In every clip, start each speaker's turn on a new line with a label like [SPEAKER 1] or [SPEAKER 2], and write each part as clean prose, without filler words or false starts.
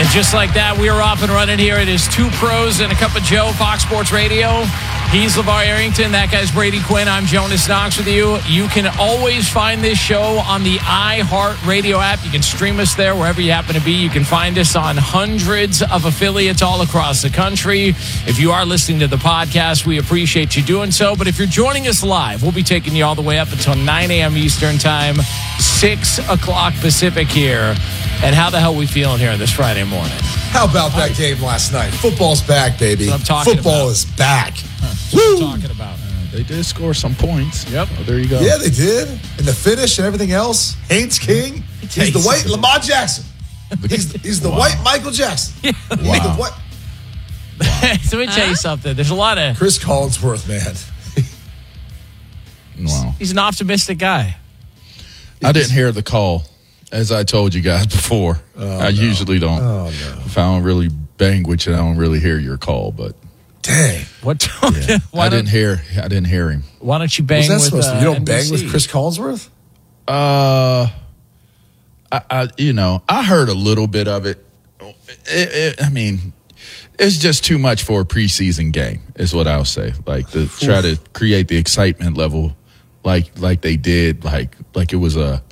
[SPEAKER 1] And just like that, we are off and running here. It is Two Pros and a Cup of Joe, Fox Sports Radio. He's LeVar Arrington. That guy's Brady Quinn. I'm Jonas Knox with you. You can always find this show on the iHeartRadio app. You can stream us there wherever you happen to be. You can find us on hundreds of affiliates all across the country. If you are listening to the podcast, we appreciate you doing so. But if you're joining us live, we'll be taking you all the way up until 9 a.m. Eastern Time, 6 o'clock Pacific here. And how the hell are we feeling here this Friday morning?
[SPEAKER 2] How about that game last night? Football's back, baby.
[SPEAKER 1] That's what I'm talking
[SPEAKER 2] Football
[SPEAKER 1] about.
[SPEAKER 2] is back.
[SPEAKER 1] That's what I'm talking about.
[SPEAKER 3] They did score some points.
[SPEAKER 1] Yep.
[SPEAKER 3] Oh, there you go.
[SPEAKER 2] Yeah, they did. And the finish and everything else. Haynes King. He's the white Lamar Jackson. He's the white Michael Jackson.
[SPEAKER 1] Yeah.
[SPEAKER 2] He's the white
[SPEAKER 1] So let me tell you something. There's a lot of...
[SPEAKER 2] Chris Collinsworth, man.
[SPEAKER 3] Wow.
[SPEAKER 1] He's an optimistic guy.
[SPEAKER 3] I didn't hear the call, as I told you guys before. I usually don't.
[SPEAKER 2] Oh, no.
[SPEAKER 3] If I don't really bang with you, I don't really hear your call. But
[SPEAKER 2] Dang.
[SPEAKER 1] What?
[SPEAKER 3] yeah. I didn't hear him.
[SPEAKER 1] Why don't you bang
[SPEAKER 2] What's that
[SPEAKER 1] with
[SPEAKER 2] supposed to be? You don't
[SPEAKER 1] NBC?
[SPEAKER 2] bang with Chris Collinsworth?
[SPEAKER 3] I heard a little bit of it. I mean, it's just too much for a preseason game, is what I'll say. Like to try to create the excitement level, like they did, like it was a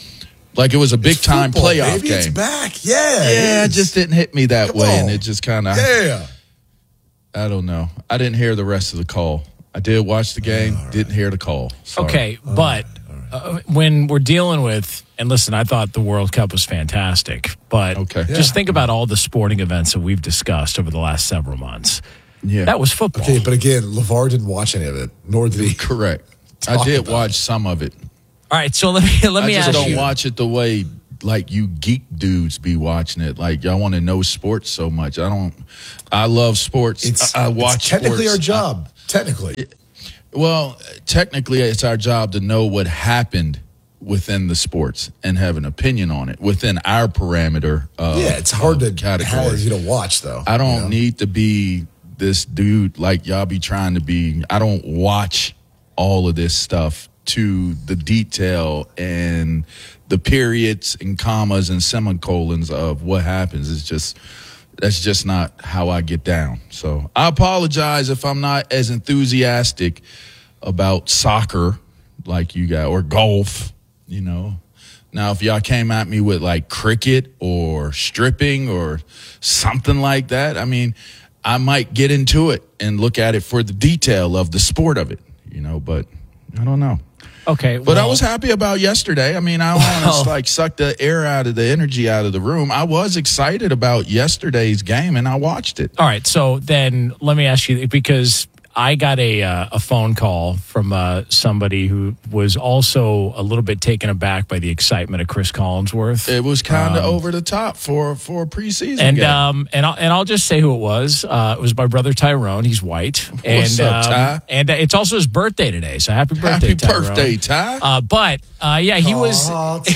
[SPEAKER 3] big time
[SPEAKER 2] Football,
[SPEAKER 3] playoff
[SPEAKER 2] baby.
[SPEAKER 3] game.
[SPEAKER 2] It's back. Yeah.
[SPEAKER 3] Yeah, it just didn't hit me that
[SPEAKER 2] Come
[SPEAKER 3] way,
[SPEAKER 2] on.
[SPEAKER 3] and it just kind of.
[SPEAKER 2] Yeah.
[SPEAKER 3] I don't know. I didn't hear the rest of the call. I did watch the game. Didn't hear the call. Sorry.
[SPEAKER 1] Okay, but when we're dealing with, and listen, I thought the World Cup was fantastic, but just think about all the sporting events that we've discussed over the last several months.
[SPEAKER 3] Yeah,
[SPEAKER 1] that was football.
[SPEAKER 2] Okay, but again, LeVar didn't watch any of it, nor did he.
[SPEAKER 3] Correct. I did watch some of it.
[SPEAKER 1] All right, so let me ask you.
[SPEAKER 3] I just don't watch it the way like you geek dudes be watching it. Like y'all want to know sports so much. I love sports. I watch.
[SPEAKER 2] It's technically
[SPEAKER 3] sports.
[SPEAKER 2] our job. Technically.
[SPEAKER 3] Well, technically, it's our job to know what happened within the sports and have an opinion on it within our parameter.
[SPEAKER 2] It's hard to
[SPEAKER 3] categories.
[SPEAKER 2] You to watch though.
[SPEAKER 3] I don't need to be this dude like y'all be trying to be. I don't watch all of this stuff to the detail and the periods and commas and semicolons of what happens. That's just not how I get down. So I apologize if I'm not as enthusiastic about soccer like you guys, or golf, Now, if y'all came at me with like cricket or stripping or something like that, I mean, I might get into it and look at it for the detail of the sport of it, but I don't know.
[SPEAKER 1] Okay.
[SPEAKER 3] But I was happy about yesterday. I mean, I don't want to suck the air out of the energy out of the room. I was excited about yesterday's game, and I watched it.
[SPEAKER 1] All right. So then let me ask you, because I got a phone call from somebody who was also a little bit taken aback by the excitement of Chris Collinsworth.
[SPEAKER 3] It was kind of over the top for a preseason game.
[SPEAKER 1] And I'll just say who it was. It was my brother Tyrone. He's white.
[SPEAKER 3] What's up, Ty?
[SPEAKER 1] And it's also his birthday today. So happy birthday,
[SPEAKER 3] Happy
[SPEAKER 1] Tyrone.
[SPEAKER 3] birthday, Ty.
[SPEAKER 1] He was.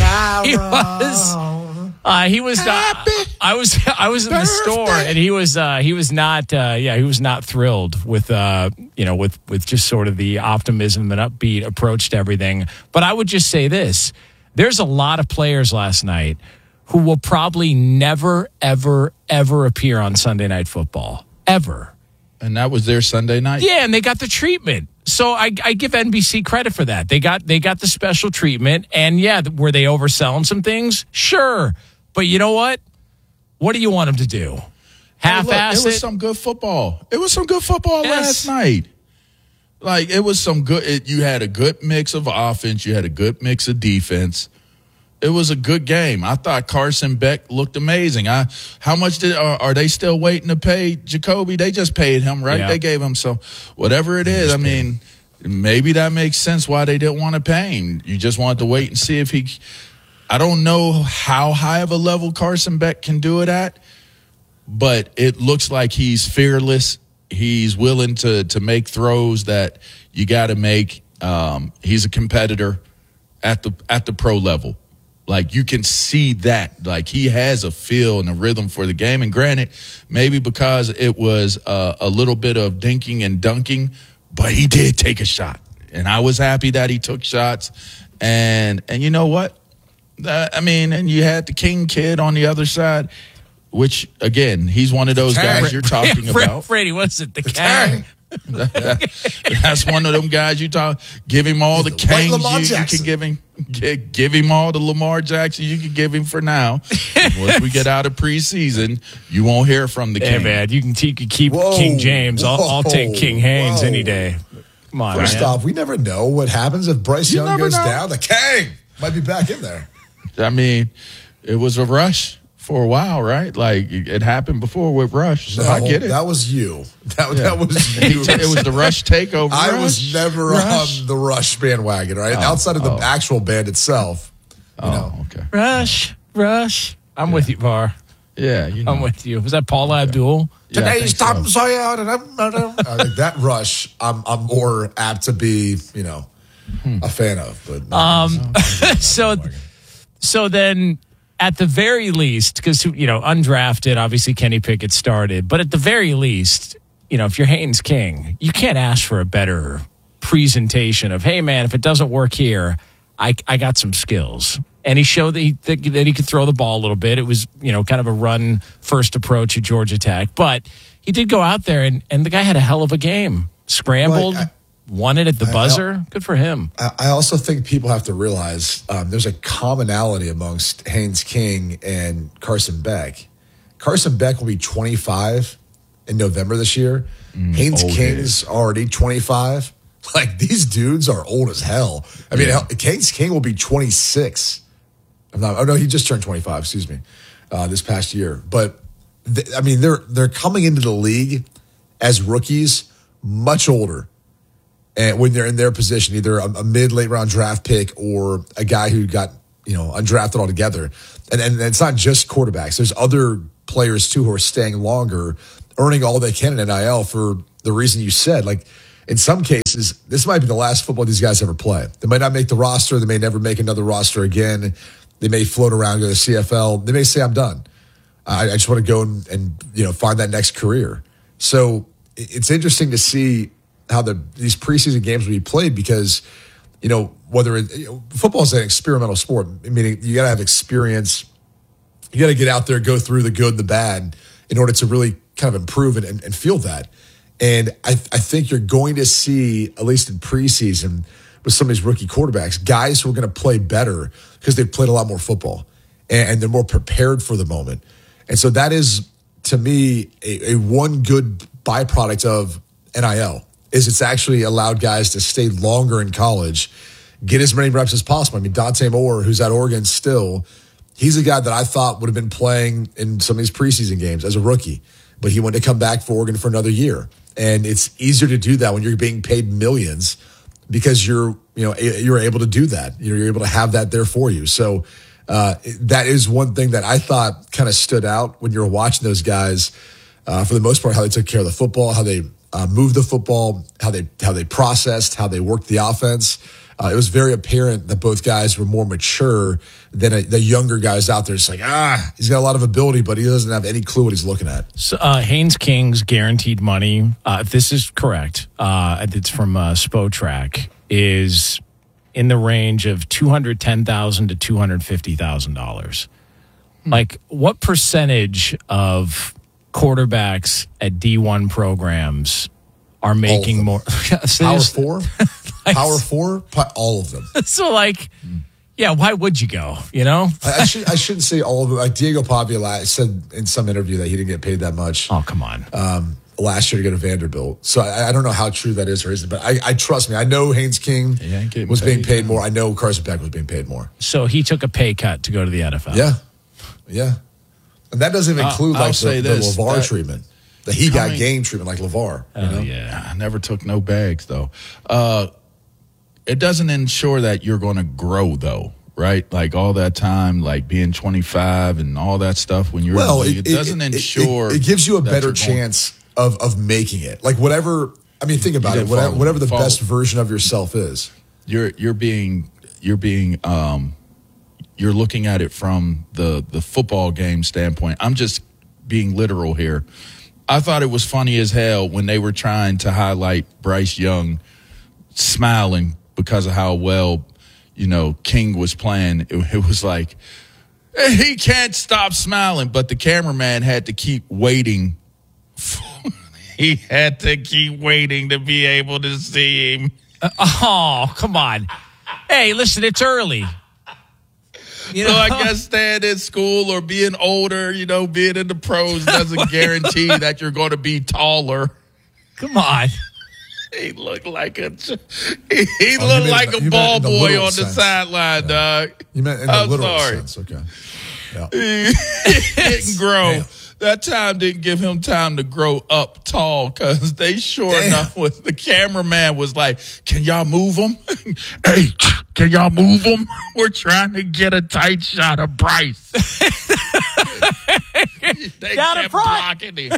[SPEAKER 1] He was. I was in the store, and he was not thrilled with with just sort of the optimism and upbeat approach to everything. But I would just say this: there's a lot of players last night who will probably never, ever, ever appear on Sunday Night Football ever.
[SPEAKER 3] And that was their Sunday night.
[SPEAKER 1] Yeah, and they got the treatment. So I give NBC credit for that. They got the special treatment, and were they overselling some things? Sure. But you know what? What do you want them to do? Half-ass
[SPEAKER 3] it was some good football. It was some good football last night. Like, it was some good. You had a good mix of offense. You had a good mix of defense. It was a good game. I thought Carson Beck looked amazing. How much are they still waiting to pay Jacoby? They just paid him, right?
[SPEAKER 1] Yeah.
[SPEAKER 3] They gave him some, whatever it is. I mean, maybe that makes sense why they didn't want to pay him. You just wanted to wait and see if he. I don't know how high of a level Carson Beck can do it at, but it looks like he's fearless. He's willing to make throws that you got to make. He's a competitor at the pro level. Like, you can see that. Like, he has a feel and a rhythm for the game. And granted, maybe because it was a little bit of dinking and dunking, but he did take a shot. And I was happy that he took shots. And you know what? And you had the King kid on the other side. which again, he's one of those guys you're talking about.
[SPEAKER 1] Brady, what's it? The Kang?
[SPEAKER 3] That's one of them guys you talk. Give him all the Kangs you can give him. Give him all the Lamar Jackson you can give him for now. Once we get out of preseason, you won't hear from the King.
[SPEAKER 1] Hey, man, you can keep King James. I'll take King Haynes any day. Come on,
[SPEAKER 2] First off, we never know what happens if Bryce Young goes down. The King might be back in there.
[SPEAKER 3] I mean, it was a rush for a while, right? Like it happened before with Rush, so I get it.
[SPEAKER 2] That was you. That was you.
[SPEAKER 3] It was the Rush takeover.
[SPEAKER 2] I was never on the Rush bandwagon, right? Outside of the actual band itself.
[SPEAKER 3] Okay.
[SPEAKER 1] Rush. I'm with you, Var.
[SPEAKER 3] Yeah,
[SPEAKER 1] I'm with you. Was that Paula Abdul?
[SPEAKER 2] Yeah, today's Tom Sawyer. I think that Rush, I'm more apt to be, a fan of. But
[SPEAKER 1] so then. At the very least, because, undrafted, obviously Kenny Pickett started. But at the very least, if you're Haynes King, you can't ask for a better presentation of, hey, man, if it doesn't work here, I got some skills. And he showed that he could throw the ball a little bit. It was, kind of a run-first approach at Georgia Tech. But he did go out there, and the guy had a hell of a game. Scrambled. Won it at the buzzer. Good for him.
[SPEAKER 2] I also think people have to realize there's a commonality amongst Haynes King and Carson Beck. Carson Beck will be 25 in November this year. Haynes King's already 25. Like, these dudes are old as hell. I mean, Haynes King will be 26. He just turned 25, excuse me, this past year. But, they're coming into the league as rookies much older. And when they're in their position, either a mid-late round draft pick or a guy who got, undrafted altogether. And it's not just quarterbacks. There's other players, too, who are staying longer, earning all they can in NIL for the reason you said. Like, in some cases, this might be the last football these guys ever play. They might not make the roster. They may never make another roster again. They may float around, go to the CFL. They may say, I'm done. I just want to go and find that next career. So it's interesting to see how these preseason games will be played because, whether football is an experimental sport, meaning you got to have experience. You got to get out there, go through the good and the bad in order to really kind of improve and feel that. And I think you're going to see, at least in preseason, with some of these rookie quarterbacks, guys who are going to play better because they've played a lot more football and they're more prepared for the moment. And so that is, to me, a one good byproduct of NIL. Is it's actually allowed guys to stay longer in college, get as many reps as possible. I mean, Dante Moore, who's at Oregon still, he's a guy that I thought would have been playing in some of these preseason games as a rookie, but he wanted to come back for Oregon for another year. And it's easier to do that when you're being paid millions because you're able to do that. You're able to have that there for you. So that is one thing that I thought kind of stood out when you're watching those guys, for the most part, how they took care of the football, how they moved the football, how they processed, how they worked the offense. It was very apparent that both guys were more mature than the younger guys out there. It's like, he's got a lot of ability, but he doesn't have any clue what he's looking at.
[SPEAKER 1] So, Haynes King's guaranteed money, if this is correct, it's from Spotrac, is in the range of $210,000 to $250,000. Like, what percentage of quarterbacks at D1 programs are making more?
[SPEAKER 2] Power four? Power four? All of them.
[SPEAKER 1] So, why would you go,
[SPEAKER 2] I shouldn't say all of them. Like Diego Pavia said in some interview that he didn't get paid that much.
[SPEAKER 1] Oh, come on.
[SPEAKER 2] Last year to go to Vanderbilt. So I don't know how true that is or isn't, but I trust me. I know Haynes King was being paid more. I know Carson Beck was being paid more.
[SPEAKER 1] So he took a pay cut to go to the NFL.
[SPEAKER 2] Yeah. And that doesn't even include the LeVar treatment. That he got game treatment like LeVar.
[SPEAKER 3] Yeah. I never took no bags, though. It doesn't ensure that you're going to grow, though, right? Like all that time, like being 25 and all that stuff when you're in the league, it doesn't ensure.
[SPEAKER 2] It gives you a better chance of making it. Like whatever, think about it, whatever the best version of yourself is. You're
[SPEAKER 3] looking at it from the football game standpoint. I'm just being literal here. I thought it was funny as hell when they were trying to highlight Bryce Young smiling because of how well, King was playing. It was like, He can't stop smiling, but the cameraman had to keep waiting. He had to keep waiting to be able to see him.
[SPEAKER 1] Oh, come on. Hey, listen, it's early.
[SPEAKER 3] So I guess staying in school or being older, being in the pros doesn't guarantee that you're going to be taller.
[SPEAKER 1] Come on.
[SPEAKER 3] He looked like a ball boy on the sideline, dog.
[SPEAKER 2] You meant in the literal sense. Okay. Yeah.
[SPEAKER 3] He didn't grow. Damn. That time didn't give him time to grow up tall because they enough the cameraman was like, can y'all move him? Hey, can y'all move him? We're trying to get a tight shot of Bryce. They kept blocking him.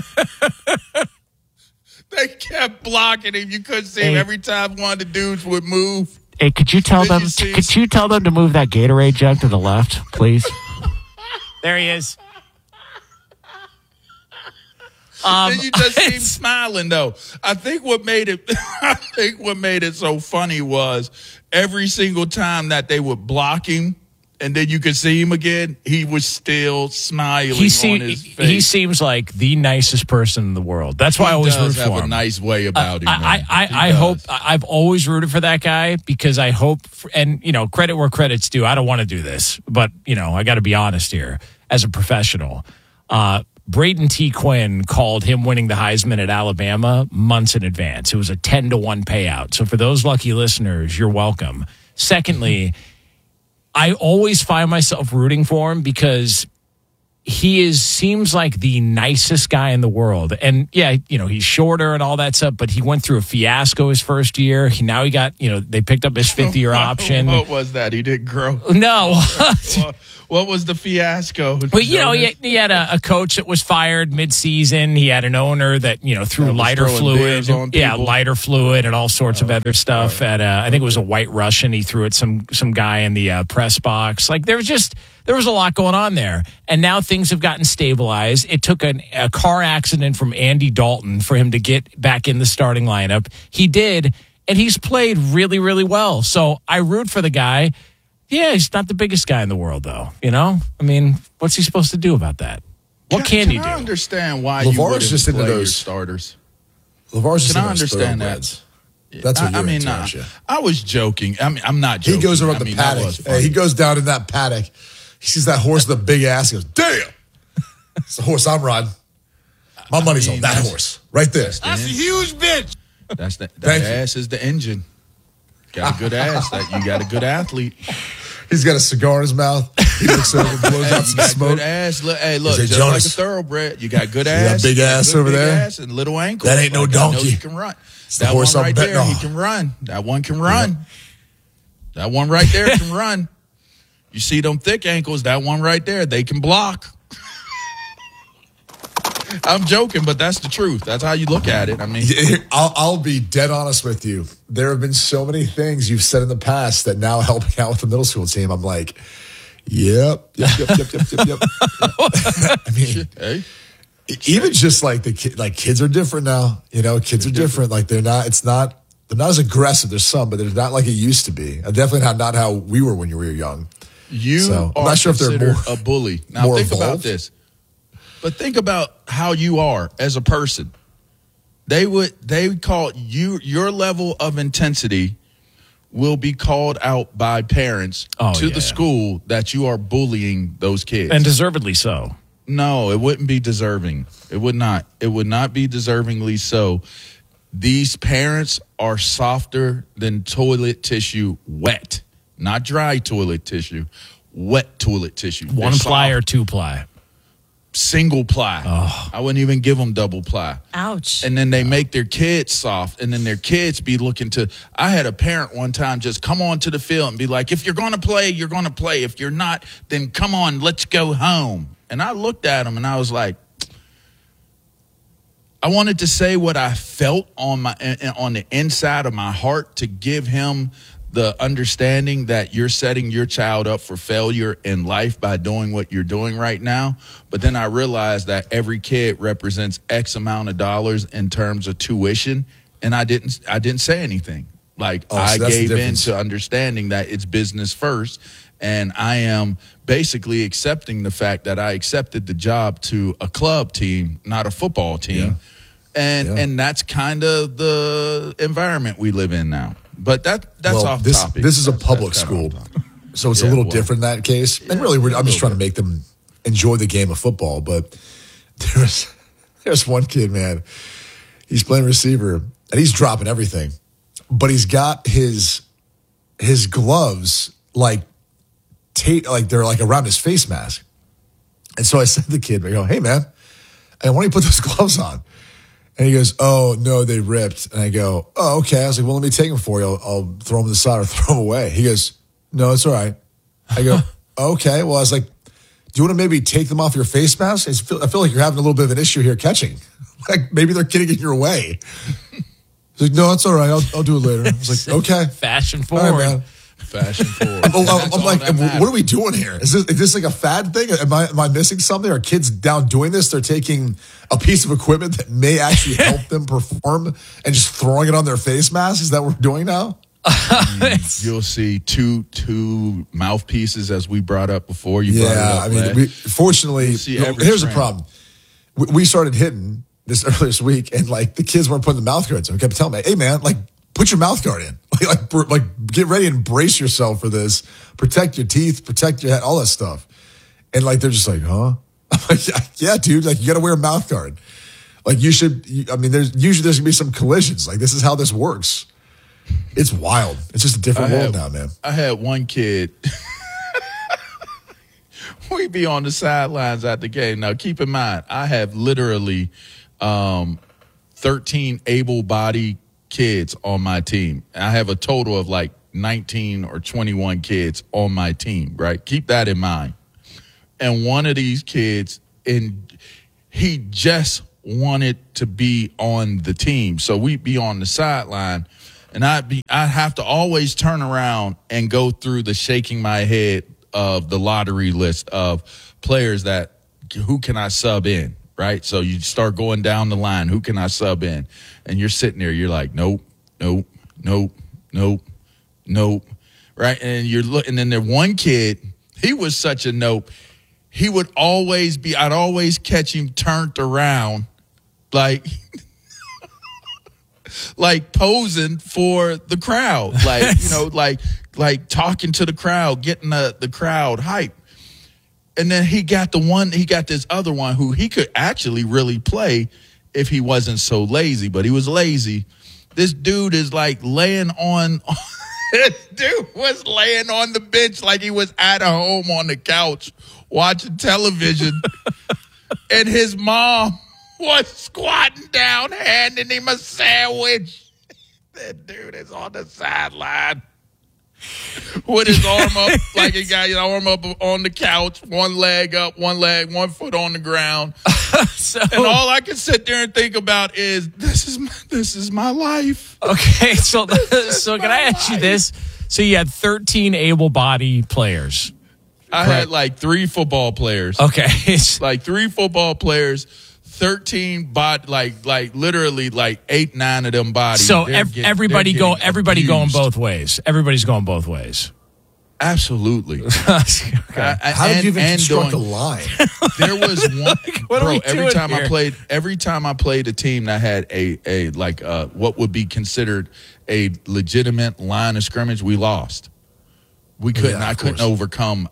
[SPEAKER 3] They kept blocking him. You couldn't see him every time one of the dudes would move.
[SPEAKER 4] Hey, could you tell them to move that Gatorade jug to the left, please?
[SPEAKER 1] There he is.
[SPEAKER 3] Then you just see him smiling, though. I think what made it so funny was every single time that they would block him, and then you could see him again, he was still smiling on his face.
[SPEAKER 1] He seems like the nicest person in the world. That's why I always root for him.
[SPEAKER 3] He does have a nice way about him.
[SPEAKER 1] I hope I've always rooted for that guy because I hope, and credit where credit's due. I don't want to do this, but I got to be honest here as a professional. Braden T. Quinn called him winning the Heisman at Alabama months in advance. It was a 10-1 payout. So for those lucky listeners, you're welcome. Secondly, I always find myself rooting for him because he seems like the nicest guy in the world. And yeah, he's shorter and all that stuff, but he went through a fiasco his first year. Now he got, they picked up his fifth-year option.
[SPEAKER 3] What was that? He didn't grow?
[SPEAKER 1] No.
[SPEAKER 3] What was the fiasco?
[SPEAKER 1] But, he had a coach that was fired mid-season. He had an owner that, threw lighter fluid. Yeah, lighter fluid and all sorts of other stuff. Right. I think it was a White Russian. He threw at some guy in the press box. Like, there was a lot going on there. And now things have gotten stabilized. It took a car accident from Andy Dalton for him to get back in the starting lineup. He did, and he's played really, really well. So I root for the guy. Yeah, he's not the biggest guy in the world, though. I mean, what's he supposed to do about that? What can you do?
[SPEAKER 3] I understand why you wouldn't just play your starters.
[SPEAKER 2] LeVar's just
[SPEAKER 3] I understand that?
[SPEAKER 2] That's what
[SPEAKER 3] I was joking. I mean, I'm not joking.
[SPEAKER 2] He goes around the paddock. He goes down in that paddock. He sees that horse with a big ass. He goes, damn! It's the horse I'm riding. My money's on that horse. Right there.
[SPEAKER 3] That's a huge bitch. That ass is the engine. Got a good ass. You got a good athlete.
[SPEAKER 2] He's got a cigar in his mouth. He looks over and blows out some smoke.
[SPEAKER 3] Good ass. Look, just like a thoroughbred. You got good ass.
[SPEAKER 2] You got big ass over there.
[SPEAKER 3] Ass and little ankles.
[SPEAKER 2] That ain't no donkey.
[SPEAKER 3] He can run. That one right there, he can run. That one can run. Yeah. That one right there can run. You see them thick ankles, that one right there, they can block. I'm joking, but that's the truth. That's how you look at it. I mean,
[SPEAKER 2] I'll be dead honest with you. There have been so many things you've said in the past that now helping out with the middle school team, I'm like, yep. I mean, even just like kids are different now. Kids are different. Like they're not as aggressive. There's some, but they're not like it used to be. Definitely not how we were when you were young.
[SPEAKER 3] I'm not sure if they're more a bully. Now think about this. But think about how you are as a person. They would call you, your level of intensity will be called out by parents to the school that you are bullying those kids.
[SPEAKER 1] And deservedly so.
[SPEAKER 3] No, it wouldn't be deserving. It would not. It would not be deservingly so. These parents are softer than toilet tissue wet. Not dry toilet tissue, wet toilet tissue.
[SPEAKER 1] One ply or two ply?
[SPEAKER 3] Single ply.
[SPEAKER 1] Oh.
[SPEAKER 3] I wouldn't even give them double ply.
[SPEAKER 5] Ouch.
[SPEAKER 3] And then they make their kids soft, and then their kids be looking to. I had a parent one time just come on to the field and be like, if you're going to play, you're going to play. If you're not, then come on, let's go home. And I looked at him and I was like, I wanted to say what I felt on the inside of my heart to give him the understanding that you're setting your child up for failure in life by doing what you're doing right now. But then I realized that every kid represents X amount of dollars in terms of tuition. And I didn't say anything. Like I gave in to understanding that it's business first. And I am basically accepting the fact that I accepted the job to a club team, not a football team. Yeah. And that's kind of the environment we live in now. But that's off topic.
[SPEAKER 2] This is a public school, so it's a little different in that case. And really, I'm just trying to make them enjoy the game of football. But there's one kid, man. He's playing receiver, and he's dropping everything. But he's got his gloves like they're like around his face mask. And so I said to the kid, I go, hey, man, why don't you put those gloves on? And he goes, oh, no, they ripped. And I go, oh, okay. I was like, well, let me take them for you. I'll throw them to the side or throw them away. He goes, no, it's all right. I go, okay. Well, I was like, do you want to maybe take them off your face mask? I feel like you're having a little bit of an issue here catching. Like maybe they're getting in your way. He's like, no, it's all right. I'll do it later. I was like, okay.
[SPEAKER 1] Fashion forward.
[SPEAKER 2] All right, man.
[SPEAKER 3] Fashion forward.
[SPEAKER 2] I'm like, what are we doing here? Is this like a fad thing? Am I missing something? Are kids down doing this? They're taking a piece of equipment that may actually help them perform and just throwing it on their face mask? Is that what we're doing now?
[SPEAKER 3] You'll see two mouthpieces, as we brought up before.
[SPEAKER 2] Fortunately, here's the problem. We started hitting this earlier this week, and like the kids weren't putting the mouth guards on. They kept telling me, hey, man, like, put your mouth guard in. Like, get ready and brace yourself for this. Protect your teeth, protect your head, all that stuff. And like, they're just like, huh? I'm like, yeah, dude. Like, you got to wear a mouth guard. Like, there's gonna be some collisions. Like, this is how this works. It's wild. It's just a different world now, man.
[SPEAKER 3] I had one kid. We be on the sidelines at the game. Now, keep in mind, I have literally 13 able-bodied kids on my team. I have a total of like 19 or 21 kids on my team, right? Keep that in mind. And one of these kids, he just wanted to be on the team. So we'd be on the sideline, and I'd have to always turn around and go through the shaking my head of the lottery list of players who can I sub in, right? So you start going down the line, who can I sub in? And you're sitting there, you're like, nope, right? And you're looking, and then one kid, he was such a nope. He would always I'd always catch him turned around, like, like posing for the crowd, like, like talking to the crowd, getting the crowd hype. And then he got this other one who he could actually really play if he wasn't so lazy, but he was lazy. This dude is like this dude was laying on the bench like he was at home on the couch watching television. And his mom was squatting down, handing him a sandwich. That dude is on the sideline with his arm up, like he got his arm up on the couch, one leg up, one foot on the ground. And all I can sit there and think about is this is my life.
[SPEAKER 1] Okay, so can I ask you this? So you had 13 able-bodied players.
[SPEAKER 3] I had like 3 football players.
[SPEAKER 1] Okay,
[SPEAKER 3] like 3 football players. 13 like literally like 8, 9 of them bodies.
[SPEAKER 1] So everybody going both ways. Everybody's going both ways.
[SPEAKER 3] Absolutely.
[SPEAKER 2] Okay. How did you even construct a line?
[SPEAKER 3] There was one. Every time I played a team that had a what would be considered a legitimate line of scrimmage, we lost. We couldn't. I couldn't overcome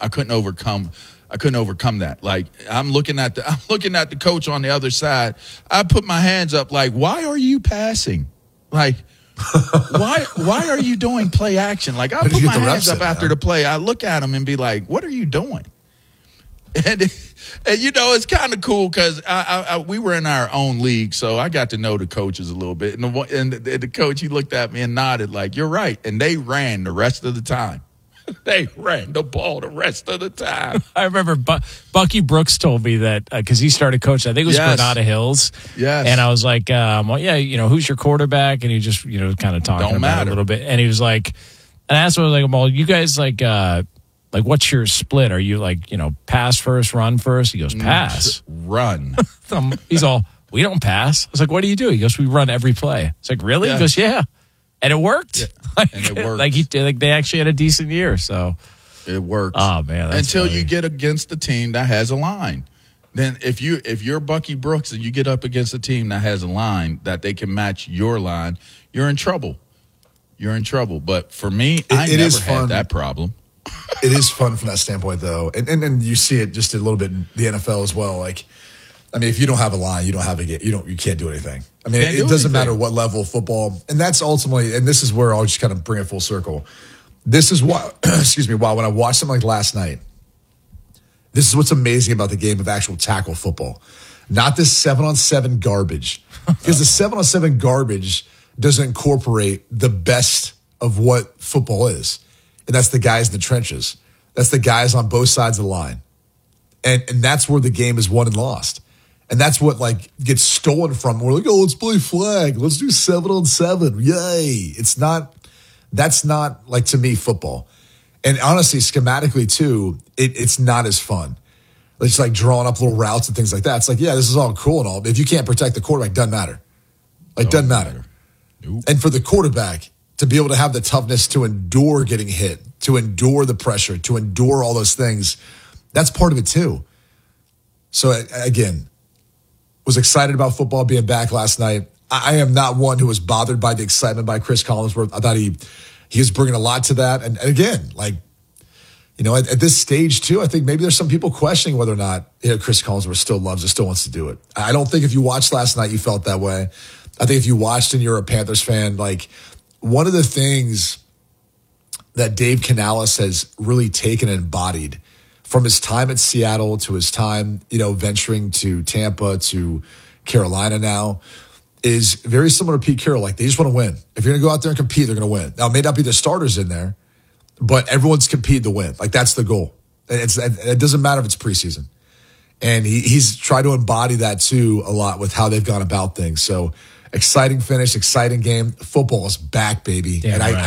[SPEAKER 3] that. Like I'm looking at the coach on the other side. I put my hands up like, why are you passing? Like, why are you doing play action? Like I put my hands up after the play. I look at him and be like, what are you doing? And you know, it's kind of cool because we were in our own league, so I got to know the coaches a little bit. And the coach, he looked at me and nodded like, you're right. And they ran the rest of the time. They ran the ball the rest of the time.
[SPEAKER 1] I remember Bucky Brooks told me that because he started coaching. I think it was Granada Hills.
[SPEAKER 3] Yes.
[SPEAKER 1] And I was like, well, yeah, you know, who's your quarterback? And he just, you know, kind of talking about it a little bit. And he was like, and I asked him, I was like, well, you guys like, what's your split? Are you like, you know, pass first, run first? He goes, pass.
[SPEAKER 3] Run.
[SPEAKER 1] He's all, we don't pass. I was like, what do you do? He goes, we run every play. It's like, really? Yeah. He goes, yeah. And it worked.
[SPEAKER 3] Yeah. And it worked.
[SPEAKER 1] They actually had a decent year. So,
[SPEAKER 3] It works.
[SPEAKER 1] Oh, man, that's
[SPEAKER 3] until
[SPEAKER 1] funny.
[SPEAKER 3] you get against the team that has a line. Then if you're Bucky Brooks and you get up against a team that has a line that they can match your line, you're in trouble. You're in trouble. But for me, I never had that problem.
[SPEAKER 2] It is fun from that standpoint, though, and you see it just a little bit in the NFL as well. Like, I mean, if you don't have a line, you don't have you can't do anything. I mean, it doesn't matter what level of football, and that's ultimately, and this is where I'll just kind of bring it full circle. This is why, excuse me, why when I watched something like last night, this is what's amazing about the game of actual tackle football, not this 7-on-7 garbage, because the 7-on-7 garbage doesn't incorporate the best of what football is. And that's the guys in the trenches. That's the guys on both sides of the line. And that's where the game is won and lost. And that's what like gets stolen from. We're like, oh, let's play flag. Let's do 7-on-7. Yay. That's not like, to me, football. And honestly, schematically too, it's not as fun. It's like drawing up little routes and things like that. It's like, yeah, this is all cool and all, but if you can't protect the quarterback, doesn't matter. Like, doesn't matter.
[SPEAKER 3] Nope.
[SPEAKER 2] And for the quarterback to be able to have the toughness to endure getting hit, to endure the pressure, to endure all those things, that's part of it too. So again, was excited about football being back last night. I am not one who was bothered by the excitement by Chris Collinsworth. I thought he was bringing a lot to that. And again, like, you know, at this stage too, I think maybe there's some people questioning whether or not Chris Collinsworth still loves it, still wants to do it. I don't think if you watched last night, you felt that way. I think if you watched and you're a Panthers fan, like, one of the things that Dave Canales has really taken and embodied from his time at Seattle to his time, you know, venturing to Tampa to Carolina now is very similar to Pete Carroll. Like, they just want to win. If you're going to go out there and compete, they're going to win. Now, it may not be the starters in there, but everyone's competing to win. Like, that's the goal. It doesn't matter if it's preseason. And he's tried to embody that too a lot with how they've gone about things. So exciting finish, exciting game. Football is back, baby.
[SPEAKER 1] Damn
[SPEAKER 2] and
[SPEAKER 1] right.